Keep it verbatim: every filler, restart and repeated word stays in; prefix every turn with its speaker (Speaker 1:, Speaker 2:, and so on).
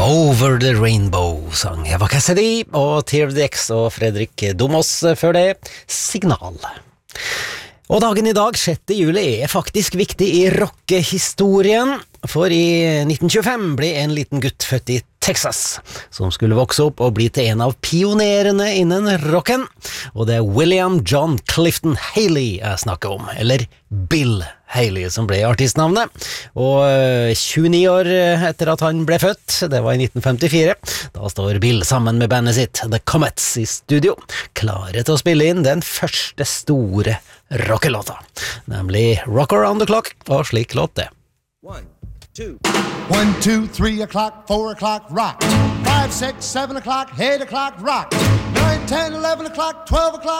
Speaker 1: Over the Rainbow sang Eva Cassidy og Tear the X og Fredrik Domos før det Signal. Og dagen i dag, sjette juli, er faktisk viktig i rockehistorien, for i nitten tjuefem ble en liten gutt født i Texas, som skulle vokse opp og bli til en av pionerene innen rocken, og det er William John Clifton Haley jeg snakker om, eller Bill Haley som ble artistnavnet, og tjueni år etter at han ble født, det var i nitten femtifire, da står Bill sammen med bandet sitt The Comets i studio, klare til å spille inn den første store rockelåta, nemlig Rock Around the Clock, og slik låt det.
Speaker 2: One, two.
Speaker 3: One, two, three o'clock, four o'clock, rock. Five, six, seven o'clock, eight o'clock, rock. Nine, ten, eleven o'clock, twelve o'clock.